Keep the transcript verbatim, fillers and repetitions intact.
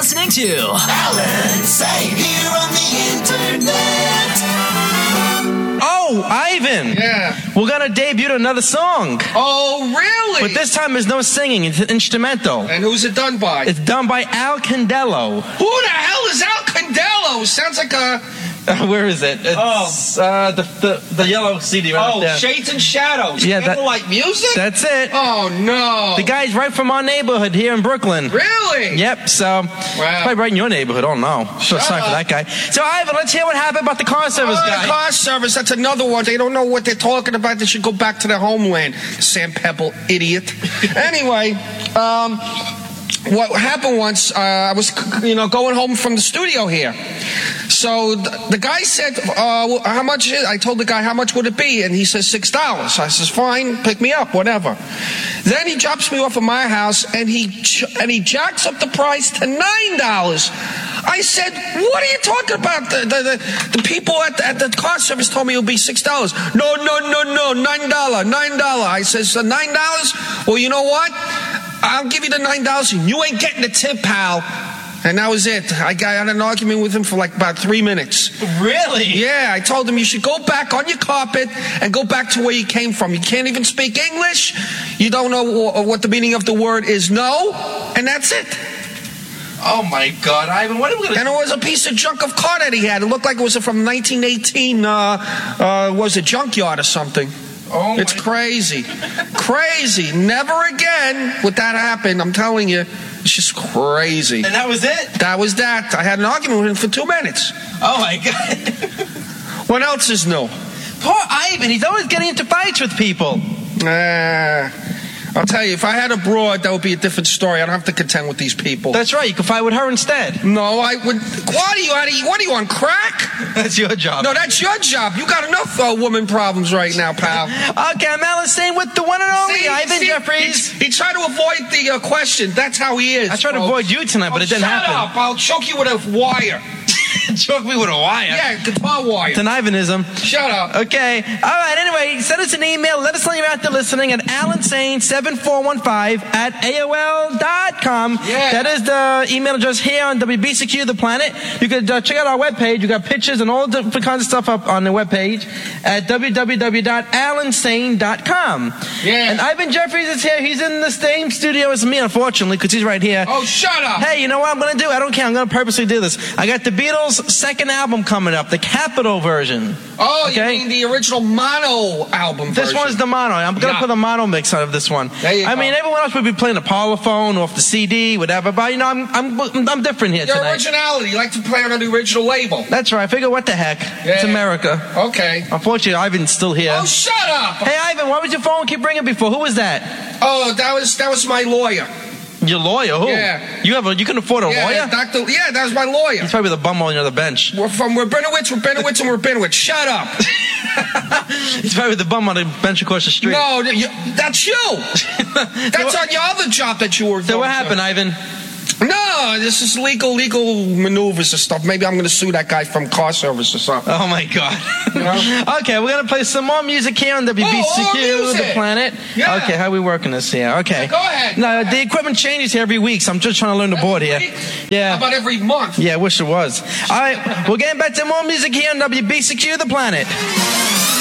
listening to Alan Sane here on the internet. Oh, Ivan. Yeah. We're going to debut another song. Oh, really? But this time there's no singing. It's instrumental. And who's it done by? It's done by Al Condello. Who the hell is Al Condello? Sounds like a... Uh, where is it? It's Oh. uh, the, the the yellow C D right Oh, up there. Shades and Shadows. Yeah, that- Candlelight music? That's it. Oh, no. The guy's right from our neighborhood here in Brooklyn. Really? Yep, so probably right in your neighborhood. I don't know. So Shut sorry for up. that guy. So, Ivan, let's hear what happened about the car service Oh, guy. the car service, that's another one. They don't know what they're talking about. They should go back to their homeland. Sam Pebble, idiot. Anyway, um, what happened once, uh, I was, you know, going home from the studio here. So th- the guy said, uh, well, how much is it? I told the guy, how much would it be? And he says, six dollars. I says, fine, pick me up, whatever. Then he drops me off at my house, and he ch- and he jacks up the price to nine dollars. I said, what are you talking about? The, the, the, the people at the, at the car service told me it would be six dollars. No, no, no, no, nine dollars, nine dollars. I says, uh, nine dollars? Well, you know what? I'll give you the nine dollars. You ain't getting the tip, pal. And that was it. I got had an argument with him for like about three minutes. Really? Yeah, I told him you should go back on your carpet and go back to where you came from. You can't even speak English. You don't know wh- what the meaning of the word is no. And that's it. Oh, my God, Ivan, what are we going to And it was a piece of junk of car that he had. It looked like it was from nineteen eighteen, uh, uh, was a junkyard or something. Oh my It's crazy. Crazy. Never again would that happen. I'm telling you. It's just crazy. And that was it? That was that. I had an argument with him for two minutes. Oh, my God. What else is new? Poor Ivan, he's always getting into fights with people. Uh, I'll tell you, if I had a broad, that would be a different story. I don't have to contend with these people. That's right, you can fight with her instead. No, I would. What are you? Out of, what are you on crack? That's your job. No, that's your job. You got enough uh, woman problems right now, pal. Okay, I'm Alan Sane with the one and only See, Ivan see, Jeffries. He, he tried to avoid the uh, question. That's how he is. I tried to folks. avoid you tonight, but Oh, it didn't shut happen. up. I'll choke you with a wire. Choke me with a wire. Yeah, guitar wire. It's an Ivanism. Shut up. Okay. All right. Anyway, send us an email. Let us know you're out there listening at alansane seven four one five at A O L dot com. Yeah. That is the email address here on W B C Q The Planet. You could uh, check out our webpage. You got pictures and all different kinds of stuff up on the webpage at w w w dot alansane dot com. Yeah. And Ivan Jeffries is here. He's in the same studio as me, unfortunately, because he's right here. Oh, shut up. Hey, you know what I'm going to do? I don't care. I'm going to purposely do this. I got the Beatles' second album coming up, the Capitol version. Oh, Okay. you mean the original mono album This version? one's the mono. I'm going to Yeah. put a mono mix out of this one. There you I go. mean, everyone else would be playing a Parlophone off the C D, whatever, but, you know, I'm I'm, I'm different here Your tonight. originality. You like to play on the original label. That's right. I figure, what the heck? It's Yeah. America. Okay. Unfortunately, Ivan's still here. Oh, shut up. Hey, Ivan, why was your phone keep ringing before? Who was that? Oh, that was that was my lawyer. Your lawyer? Who? Yeah. You have a, you can afford a yeah, lawyer? Doctor Yeah, that was my lawyer. He's probably the bum on the other bench. We're from Rabinowitz, Rabinowitz, and Rabinowitz. Shut up. He's probably the bum on the bench across the street. No, you, that's you. That's on your other job that you were. So what happened, Ivan? No, this is legal, legal maneuvers and stuff. Maybe I'm going to sue that guy from car service or something. Oh my God. No? Okay, we're gonna play some more music here on W B C Q Oh, more The music. Planet. Yeah. Okay, how are we working this here? Okay. Yeah, go ahead. No, the equipment changes here every week, so I'm just trying to learn the board here. Every week? Yeah. How about every month? Yeah, I wish it was. All right, we're getting back to more music here on W B C Q The Planet.